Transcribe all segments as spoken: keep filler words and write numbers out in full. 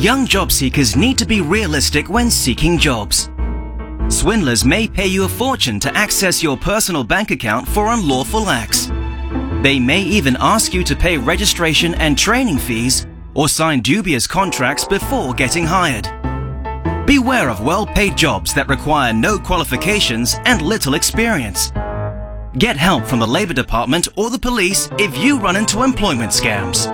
Young job seekers need to be realistic when seeking jobs. Swindlers may pay you a fortune to access your personal bank account for unlawful acts. They may even ask you to pay registration and training fees or sign dubious contracts before getting hired. Beware of well-paid jobs that require no qualifications and little experience. Get help from the Labor Department or the police if you run into employment scams.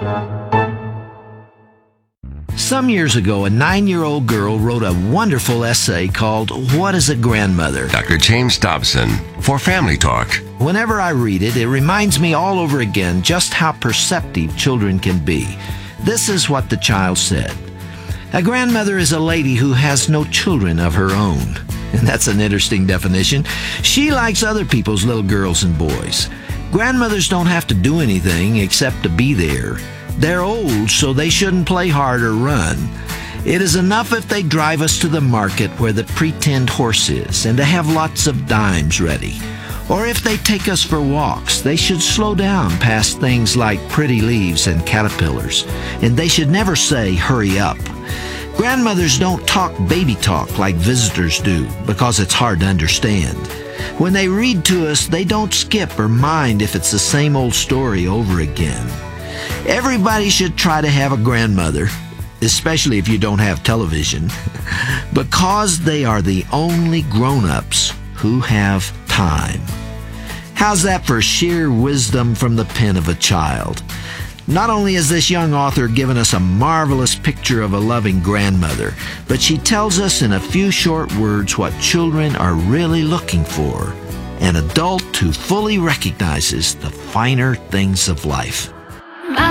Some years ago, a nine-year-old girl wrote a wonderful essay called What is a Grandmother? Doctor James Dobson for Family Talk. Whenever I read it, it reminds me all over again just how perceptive children can be. This is what the child said. A grandmother is a lady who has no children of her own. And that's an interesting definition. She likes other people's little girls and boys. Grandmothers don't have to do anything except to be there. They're old, so they shouldn't play hard or run. It is enough if they drive us to the market where the pretend horse is and to have lots of dimes ready. Or if they take us for walks, they should slow down past things like pretty leaves and caterpillars. And they should never say, hurry up. Grandmothers don't talk baby talk like visitors do because it's hard to understand. When they read to us, they don't skip or mind if it's the same old story over again. Everybody should try to have a grandmother, especially if you don't have television, because they are the only grown-ups who have time. How's that for sheer wisdom from the pen of a child? Not only has this young author given us a marvelous picture of a loving grandmother, but she tells us in a few short words what children are really looking for, an adult who fully recognizes the finer things of life.